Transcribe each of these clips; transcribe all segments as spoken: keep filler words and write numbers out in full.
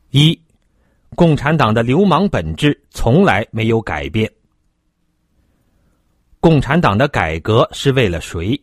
一，共产党的流氓本质从来没有改变。共产党的改革是为了谁？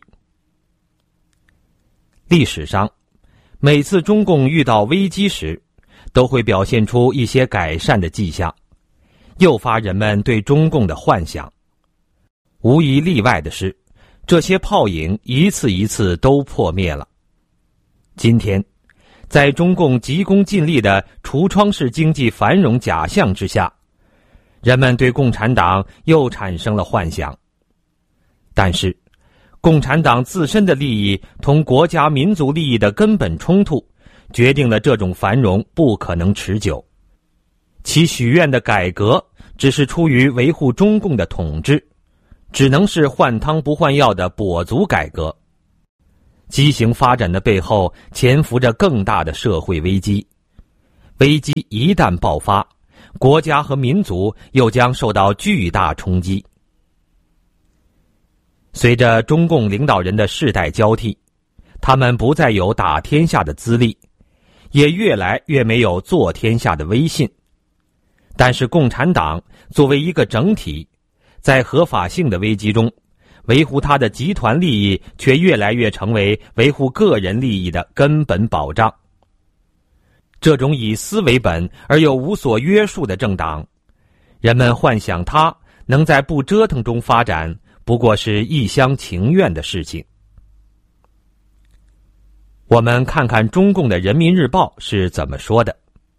历史上，每次中共遇到危机时，都会表现出一些改善的迹象，诱发人们对中共的幻想。无一例外的是，这些泡影一次一次都破灭了。今天，在中共急功近利的橱窗式经济繁荣假象之下，人们对共产党又产生了幻想。但是，共产党自身的利益同国家民族利益的根本冲突，决定了这种繁荣不可能持久。其许愿的改革只是出于维护中共的统治，只能是换汤不换药的跛足改革。畸形发展的背后潜伏着更大的社会危机，危机一旦爆发，国家和民族又将受到巨大冲击。随着中共领导人的世代交替，他们不再有打天下的资历，也越来越没有做天下的威信。但是共产党作为一个整体，在合法性的危机中，维护他的集团利益却越来越成为维护个人利益的根本保障。这种以私为本而又无所约束的政党，人们幻想它能在不折腾中发展，不过是一厢情愿的事情。我们看看中共的人民日报是怎么说的。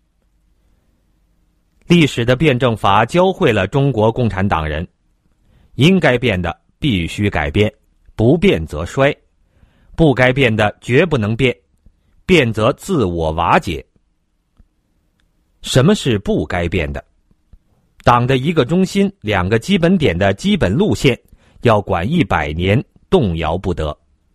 历史的辩证法教会了中国共产党人，应该变的必须改变，不变则衰；不该变的绝不能变，变则自我瓦解。什么是不该变的？党的一个中心、两个基本点的基本路线，要管一百年，动摇不得。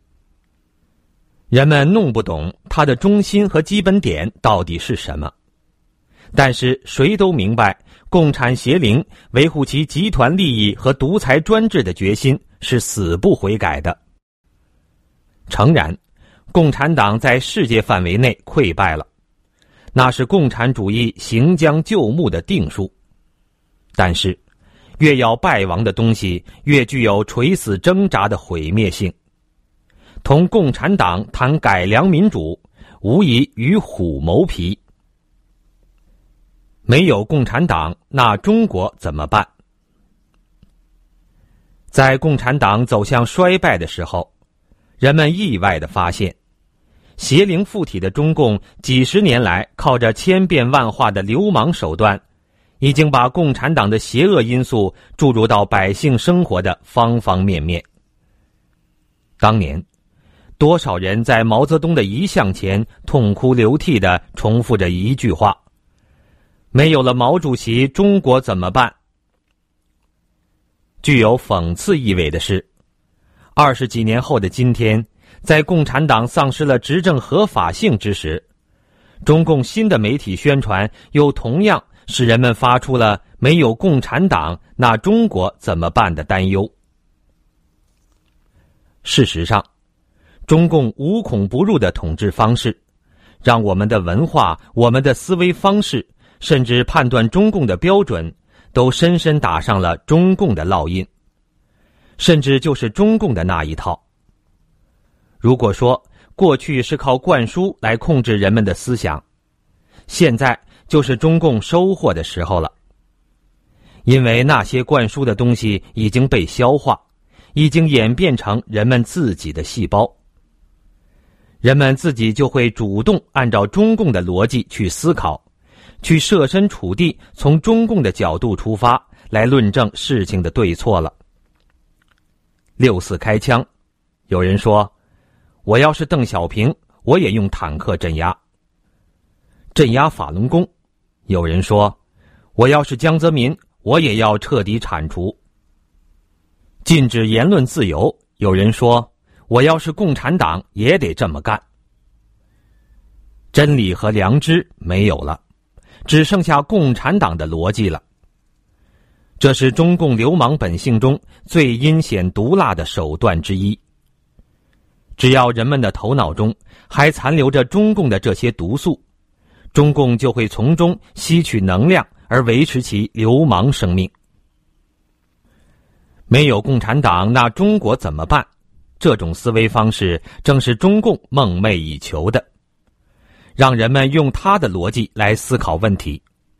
人们弄不懂它的中心和基本点到底是什么，但是谁都明白，共产邪灵维护其集团利益和独裁专制的决心是死不悔改的。诚然，共产党在世界范围内溃败了，那是共产主义行将就木的定数。但是，越要败亡的东西，越具有垂死挣扎的毁灭性。同共产党谈改良民主，无疑与虎谋皮。没有共产党，那中国怎么办？在共产党走向衰败的时候，人们意外地发现，邪灵附体的中共几十年来靠着千变万化的流氓手段，已经把共产党的邪恶因素注入到百姓生活的方方面面。当年，多少人在毛泽东的遗像前痛哭流涕地重复着一句话：没有了毛主席，中国怎么办？具有讽刺意味的是，二十几年后的今天，在共产党丧失了执政合法性之时，中共新的媒体宣传又同样使人们发出了没有共产党，那中国怎么办的担忧。事实上，中共无孔不入的统治方式，让我们的文化、我们的思维方式，甚至判断中共的标准，都深深打上了中共的烙印，甚至就是中共的那一套。如果说过去是靠灌输来控制人们的思想，现在就是中共收获的时候了。因为那些灌输的东西已经被消化，已经演变成人们自己的细胞。人们自己就会主动按照中共的逻辑去思考，去设身处地从中共的角度出发来论证事情的对错了。六四开枪，有人说，我要是邓小平，我也用坦克镇压。镇压法轮功，有人说，我要是江泽民，我也要彻底铲除。禁止言论自由，有人说，我要是共产党也得这么干。真理和良知没有了，只剩下共产党的逻辑了。这是中共流氓本性中最阴险毒辣的手段之一。只要人们的头脑中还残留着中共的这些毒素， 中共就会从中吸取能量而维持其流氓生命。没有共产党，那中国怎么办？这种思维方式正是中共梦寐以求的，让人们用他的逻辑来思考问题。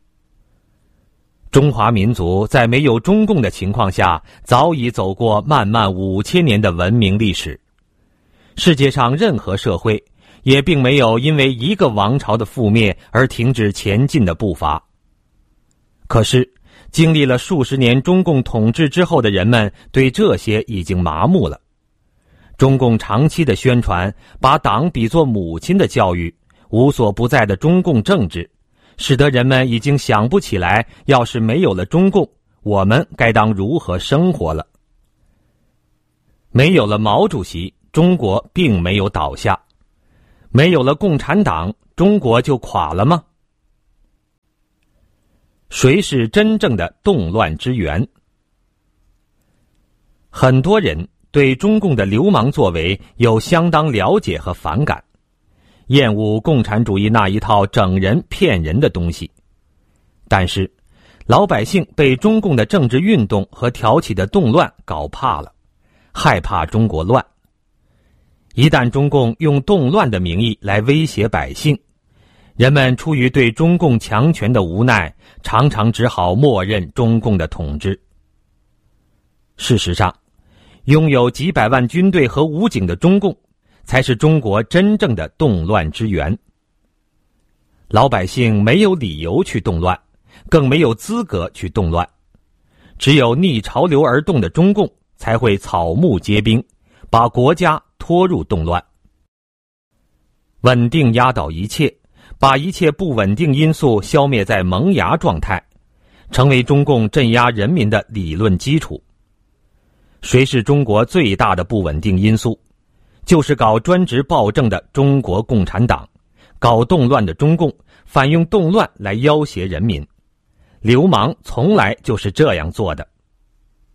中华民族在没有中共的情况下，早已走过漫漫五千年的文明历史。世界上任何社会也并没有因为一个王朝的覆灭而停止前进的步伐。可是经历了数十年中共统治之后的人们对这些已经麻木了。中共长期的宣传，把党比作母亲的教育，无所不在的中共政治，使得人们已经想不起来，要是没有了中共，我们该当如何生活了。没有了毛主席，中国并没有倒下；没有了共产党，中国就垮了吗？谁是真正的动乱之源？很多人对中共的流氓作为有相当了解和反感，厌恶共产主义那一套整人骗人的东西。但是老百姓被中共的政治运动和挑起的动乱搞怕了，害怕中国乱。一旦中共用动乱的名义来威胁百姓，人们出于对中共强权的无奈，常常只好默认中共的统治。事实上，拥有几百万军队和武警的中共，才是中国真正的动乱之源。老百姓没有理由去动乱，更没有资格去动乱。只有逆潮流而动的中共，才会草木皆兵，把国家拖入动乱。稳定压倒一切，把一切不稳定因素消灭在萌芽状态，成为中共镇压人民的理论基础。谁是中国最大的不稳定因素？就是搞专职暴政的中国共产党，搞动乱的中共，反用动乱来要挟人民。流氓从来就是这样做的。